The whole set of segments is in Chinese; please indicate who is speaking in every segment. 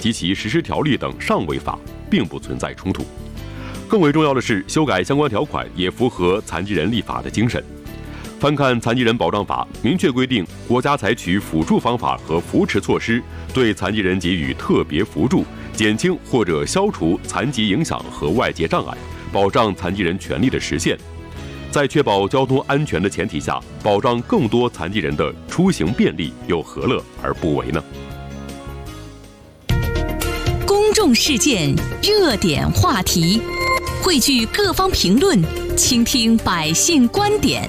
Speaker 1: 及其实施条例等尚违法，并不存在冲突。更为重要的是，修改相关条款也符合残疾人立法的精神。翻看《残疾人保障法》，明确规定，国家采取辅助方法和扶持措施，对残疾人给予特别扶助，减轻或者消除残疾影响和外界障碍，保障残疾人权利的实现。在确保交通安全的前提下，保障更多残疾人的出行便利，又何乐而不为呢？
Speaker 2: 公众事件热点话题，汇聚各方评论，倾听百姓观点。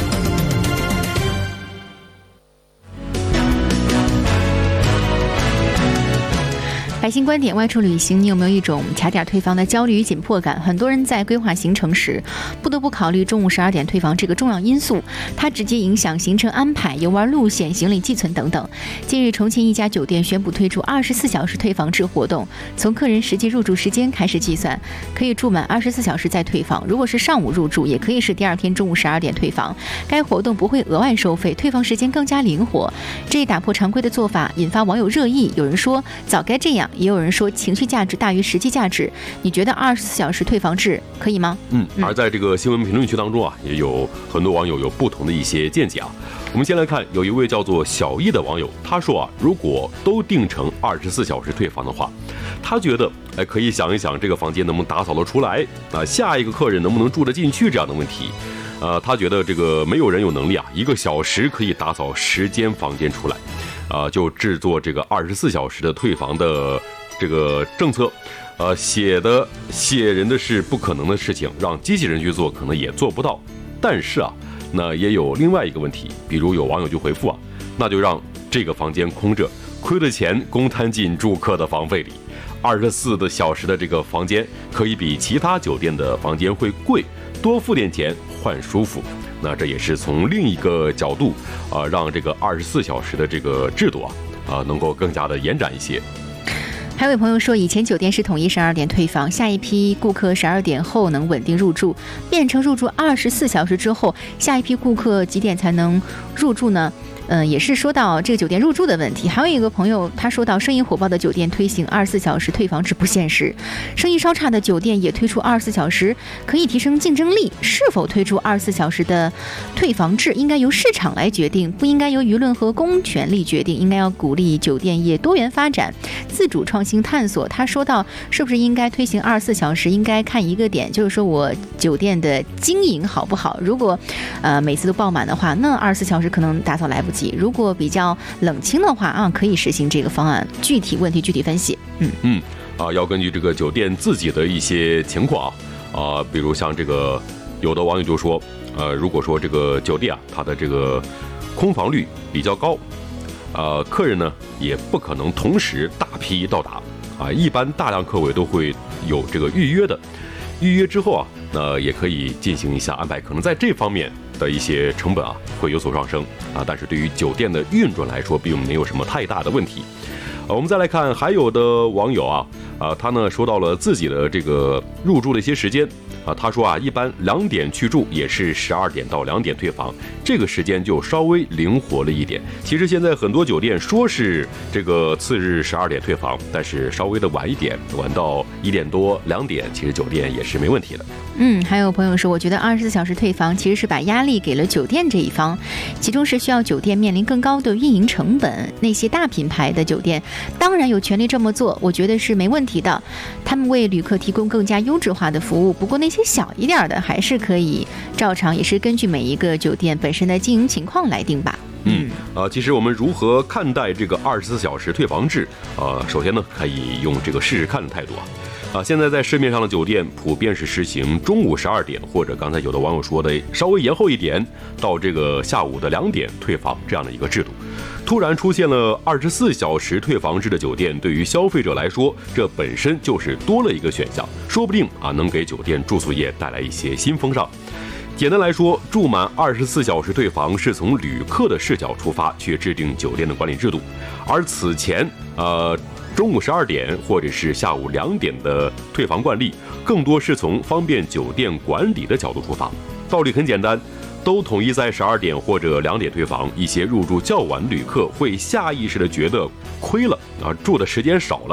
Speaker 3: 百姓观点，外出旅行，你有没有一种卡点退房的焦虑与紧迫感？很多人在规划行程时，不得不考虑中午12点退房这个重要因素，它直接影响行程安排、游玩路线、行李寄存等等。近日，重庆一家酒店宣布推出24小时退房制活动，从客人实际入住时间开始计算，可以住满24小时再退房。如果是上午入住，也可以是第二天中午12点退房。该活动不会额外收费，退房时间更加灵活。这一打破常规的做法引发网友热议，有人说早该这样，也有人说情绪价值大于实际价值。你觉得24小时退房制可以吗？
Speaker 1: 而在这个新闻评论区当中啊，也有很多网友有不同的一些见解啊。我们先来看，有一位叫做小易的网友，他说啊，如果都定成24小时退房的话，他觉得可以想一想这个房间能不能打扫得出来啊，下一个客人能不能住得进去这样的问题。他觉得这个没有人有能力啊，1个小时可以打扫10间房间出来，就制作这个24小时的退房的这个政策，写人的是不可能的事情，让机器人去做可能也做不到。但是啊，那也有另外一个问题，比如有网友就回复啊，那就让这个房间空着，亏的钱公摊进住客的房费里。24小时的这个房间可以比其他酒店的房间会贵，多付点钱换舒服。那这也是从另一个角度让这个24小时的这个制度能够更加的延展一些。
Speaker 3: 还有位朋友说，以前酒店是统一12点退房，下一批顾客12点后能稳定入住，变成入住24小时之后，下一批顾客几点才能入住呢？也是说到这个酒店入住的问题。还有一个朋友他说到，生意火爆的酒店推行24小时退房制不现实，生意稍差的酒店也推出24小时，可以提升竞争力。是否推出24小时的退房制，应该由市场来决定，不应该由舆论和公权力决定，应该要鼓励酒店业多元发展，自主创新探索。他说到，是不是应该推行24小时，应该看一个点，就是说我酒店的经营好不好。如果每次都爆满的话，那24小时可能打扫来不及。如果比较冷清的话可以实行这个方案，具体问题具体分析。
Speaker 1: 要根据这个酒店自己的一些情况比如像这个有的网友就说如果说这个酒店它的这个空房率比较高，客人呢也不可能同时大批到达一般大量客位都会有这个预约的，预约之后那也可以进行一下安排，可能在这方面的一些成本会有所上升但是对于酒店的运转来说并没有什么太大的问题。我们再来看，还有的网友他呢说到了自己的这个入住的一些时间他说一般2点去住，也是12点到2点退房，这个时间就稍微灵活了一点。其实现在很多酒店说是这个次日12点退房，但是稍微的晚一点，晚到1点多2点，其实酒店也是没问题的。
Speaker 3: 还有朋友说，我觉得24小时退房其实是把压力给了酒店这一方，其中是需要酒店面临更高的运营成本。那些大品牌的酒店当然有权利这么做，我觉得是没问题的，他们为旅客提供更加优质化的服务。不过那些小一点的还是可以照常，也是根据每一个酒店本身的经营情况来定吧。
Speaker 1: 其实我们如何看待这个24小时退房制首先呢，可以用这个试试看的态度现在在市面上的酒店普遍是实行中午12点，或者刚才有的网友说的稍微延后一点，到这个下午的2点退房这样的一个制度。突然出现了24小时退房制的酒店，对于消费者来说，这本身就是多了一个选项，说不定能给酒店住宿业带来一些新风尚。简单来说，住满24小时退房是从旅客的视角出发去制定酒店的管理制度，而此前中午12点或者是下午2点的退房惯例，更多是从方便酒店管理的角度出发。道理很简单，都统一在12点或者2点退房，一些入住较晚旅客会下意识的觉得亏了住的时间少了，